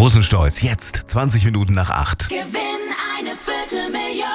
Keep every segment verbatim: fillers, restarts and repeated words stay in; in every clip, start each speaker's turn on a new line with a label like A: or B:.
A: Rosenstolz, jetzt zwanzig Minuten nach acht.
B: Gewinn eine Viertelmillion.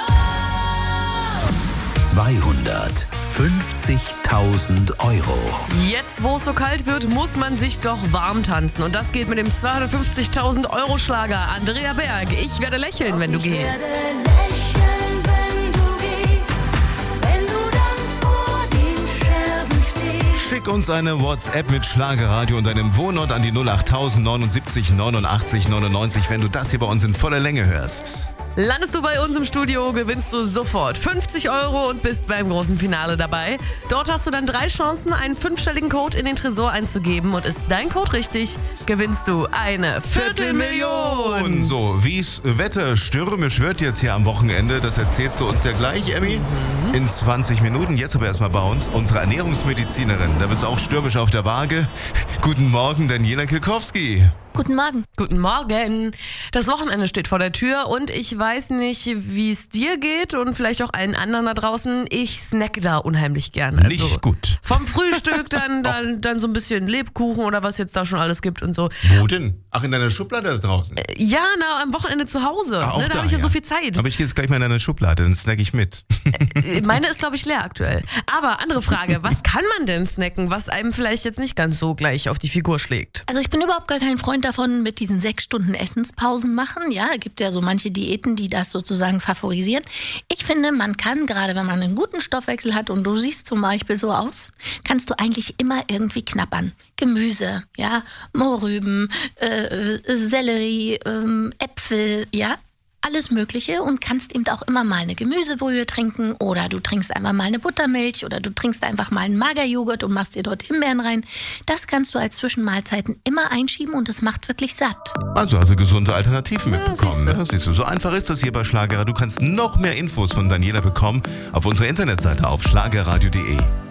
C: zweihundertfünfzigtausend Euro.
D: Jetzt, wo es so kalt wird, muss man sich doch warm tanzen. Und das geht mit dem zweihundertfünfzigtausend Euro Schlager. Andrea Berg, ich werde lächeln, wenn du
B: Ich
D: gehst.
B: werde lächeln, wenn du gehst, wenn du dann vor den Scherben stehst.
A: Schick uns eine WhatsApp mit Schlagerradio und deinem Wohnort an die null acht neunundsiebzig neunundachtzig neunundneunzig, wenn du das hier bei uns in voller Länge hörst.
D: Landest du bei uns im Studio, gewinnst du sofort fünfzig Euro und bist beim großen Finale dabei. Dort hast du dann drei Chancen, einen fünfstelligen Code in den Tresor einzugeben. Und ist dein Code richtig, gewinnst du eine Viertelmillion.
A: So, wie's Wetter stürmisch wird jetzt hier am Wochenende, das erzählst du uns ja gleich, Emmy, mhm. in zwanzig Minuten. Jetzt aber erstmal bei uns unsere Ernährungsmedizinerin. Da wird's auch stürmisch auf der Waage. Guten Morgen, Daniela Kilkowski.
E: Guten Morgen.
D: Guten Morgen. Das Wochenende steht vor der Tür und ich weiß nicht, wie es dir geht und vielleicht auch allen anderen da draußen. Ich snacke da unheimlich gerne. Also
A: Nicht gut.
D: Vom Frühstück dann, dann, dann so ein bisschen Lebkuchen oder was jetzt da schon alles gibt und so.
A: Wo denn? Ach, in deiner Schublade da draußen?
D: Ja, na, am Wochenende zu Hause.
A: Ah, auch
D: ne, da
A: da,
D: habe ich ja,
A: ja
D: so viel Zeit.
A: Aber ich gehe jetzt gleich mal in deine Schublade, dann snack ich mit.
D: Meine ist, glaube ich, leer aktuell. Aber andere Frage, was kann man denn snacken, was einem vielleicht jetzt nicht ganz so gleich auf die Figur schlägt?
E: Also ich bin überhaupt gar kein Freund davon, mit diesen sechs Stunden Essenspausen machen. Ja, es gibt ja so manche Diäten, die das sozusagen favorisieren. Ich finde, man kann, gerade wenn man einen guten Stoffwechsel hat und du siehst zum Beispiel so aus, kannst du eigentlich immer irgendwie knabbern. Gemüse, ja, Mohrrüben, äh, Sellerie, äh, Äpfel, ja. Alles Mögliche und kannst eben auch immer mal eine Gemüsebrühe trinken oder du trinkst einmal mal eine Buttermilch oder du trinkst einfach mal einen Magerjoghurt und machst dir dort Himbeeren rein. Das kannst du als Zwischenmahlzeiten immer einschieben und es macht wirklich satt.
A: Also hast du gesunde Alternativen
D: Ja,
A: mitbekommen.
D: siehst du.
A: Ne? Siehst du, so einfach ist das hier bei Schlagerer. Du kannst noch mehr Infos von Daniela bekommen auf unserer Internetseite auf schlagerradio punkt de.